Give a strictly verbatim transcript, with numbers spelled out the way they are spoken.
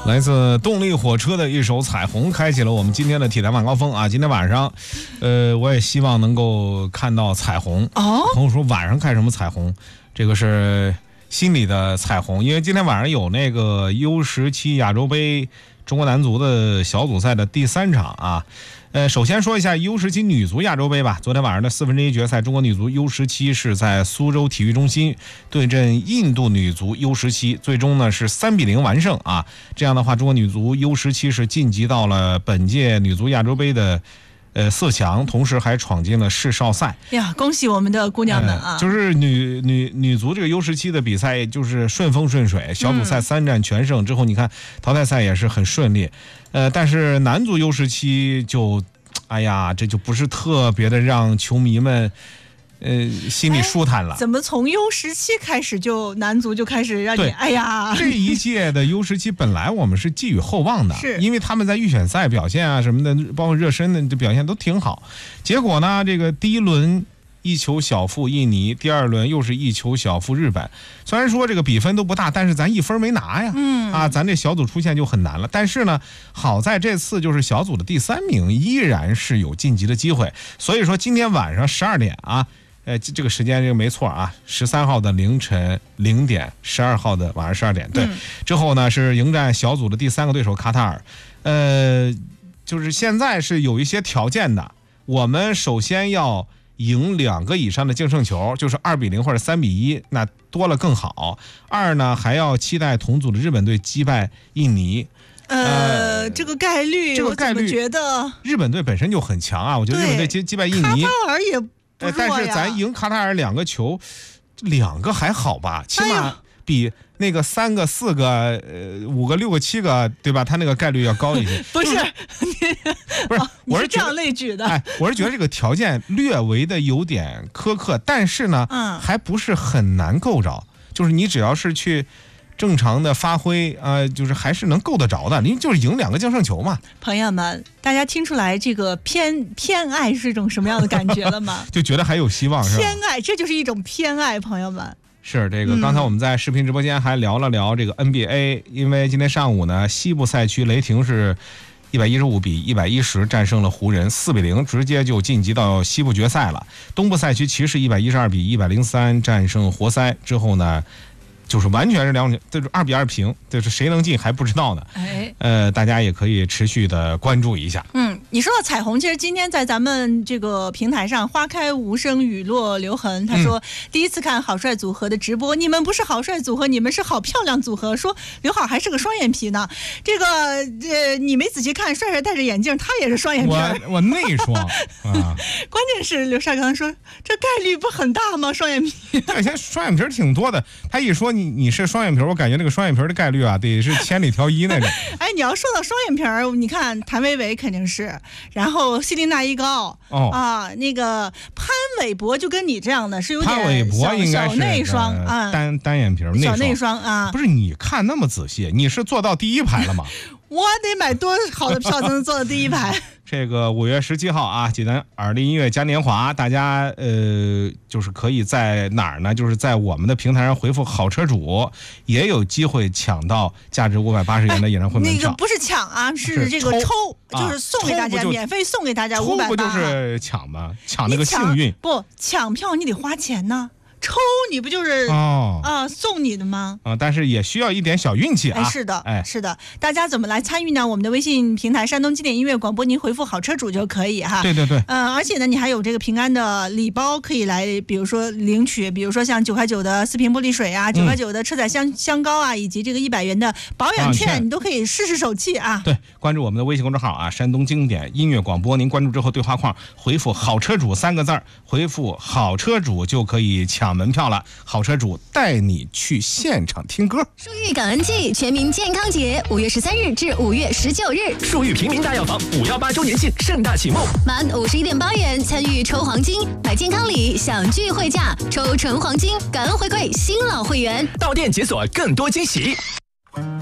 来自动力火车的一首《彩虹》开启了我们今天的体坛晚高峰啊！今天晚上，呃，我也希望能够看到彩虹。 哦， 朋友说晚上看什么彩虹？这个是心里的彩虹，因为今天晚上有那个 U 十七亚洲杯中国男足的小组赛的第三场啊。呃，首先说一下 U 十七女足亚洲杯吧。昨天晚上的四分之一决赛，中国女足 U 十七是在苏州体育中心对阵印度女足 U 十七，最终呢是三比零完胜啊。这样的话，中国女足 U 十七是晋级到了本届女足亚洲杯的呃四强，同时还闯进了世少赛。 呀，恭喜我们的姑娘们啊！ 呃、就是女女女足这个 U 十七的比赛就是顺风顺水，小组赛三战全胜之后，你看淘汰赛也是很顺利。呃，但是男足 U 十七就，哎呀，这就不是特别的让球迷们，呃，心里舒坦了。 怎么从 U 十七开始就男足就开始让你哎呀？ 这一届的 U 十七本来我们是寄予厚望的， 是因为他们在预选赛表现啊什么的，包括热身的表现都挺好。结果呢，这个第一轮一球小负印尼，第二轮又是一球小负日本。虽然说这个比分都不大，但是咱一分没拿呀， 嗯啊，咱这小组出线就很难了。但是呢，好在这次就是小组的第三名依然是有晋级的机会。所以说今天晚上十二点啊，呃，这个时间这个没错啊，十三号的凌晨零点，十二号的晚上十二点，对、嗯。之后呢是迎战小组的第三个对手卡塔尔，呃，就是现在是有一些条件的，我们首先要赢两个以上的净胜球，就是二比零或者三比一，那多了更好。二呢，还要期待同组的日本队击败印尼。 呃，呃这个概率， 这个概率， 我觉得日本队本身就很强啊。我觉得日本队击击败印尼， 卡塔尔也不弱呀。 但是咱赢卡塔尔两个球，两个还好吧，起码比那个三个、四个、呃五个、六个、七个，对吧？他那个概率要高一些。 不是， 不是，我是这样类举的。 哎，我是觉得这个条件略微的有点苛刻，但是呢， 嗯， 还不是很难够着。就是你只要是去正常的发挥啊、呃，就是还是能够得着的。您就是赢两个净胜球嘛。 朋友们，大家听出来这个偏偏爱是一种什么样的感觉了吗？ 就觉得还有希望，是吧？ 偏爱，这就是一种偏爱，朋友们。 是这个，刚才我们在视频直播间还聊了聊这个 N B A，、嗯、因为今天上午呢，西部赛区雷霆是一百一十五比一百一十战胜了湖人，四比零直接就晋级到西部决赛了。东部赛区骑士一百一十二比一百零三战胜活塞之后呢，就是完全是两种，就是二比二平，就是谁能进还不知道呢。 哎， 呃，大家也可以持续的关注一下。 嗯，你说到彩虹，其实今天在咱们这个平台上，花开无声，雨落留痕。他说、嗯、第一次看好帅组合的直播，你们不是好帅组合，你们是好漂亮组合。说刘好还是个双眼皮呢。这个呃，你没仔细看，帅帅戴着眼镜，他也是双眼皮。 我我内双啊。 关键是刘帅刚才说，这概率不很大吗？双眼皮。 现在双眼皮挺多的。他一说你你是双眼皮，我感觉那个双眼皮的概率啊，得是千里挑一那种。 哎，你要说到双眼皮儿，你看谭维维肯定是，然后希林娜依高， 哦啊，那个潘玮柏就跟你这样的是有点潘玮柏应该是小内双啊， 单单眼皮小内双啊， 不是你看那么仔细，你是坐到第一排了吗？ 我得买多好的票才能坐到第一排。 这个五月十七号啊，济南耳力音乐嘉年华，大家呃就是可以在哪儿呢？就是在我们的平台上回复好车主，也有机会抢到价值五百八十元的演唱会门票。 哎、那个不是抢啊，是这个抽，抽就是送给大家，啊、免费送给大家五百八。 抽不就是抢吗？抢那个幸运。 不抢票你得花钱呢。抽你不就是哦啊送你的吗？ 啊，但是也需要一点小运气啊。 哎，是的， 哎， 是的，大家怎么来参与呢？我们的微信平台山东经典音乐广播，您回复好车主就可以哈。 对对对。 呃，而且呢，你还有这个平安的礼包可以来，比如说领取，比如说像九块九的四瓶玻璃水啊，九块九的车载香香膏啊，以及这个一百元的保养券，啊、你都可以试试手气啊。 对，关注我们的微信公众号啊，山东经典音乐广播，您关注之后对话框回复好车主三个字，回复好车主就可以抢门票了。好车主带你去现场听歌。 树玉感恩季全民健康节，五月十三日至五月十九日， 树玉平民大药房五幺八周年庆盛大启幕， 满五十一点八元参与抽黄金，买健康礼享聚会价，抽纯黄金，感恩回馈新老会员， 到店解锁更多惊喜。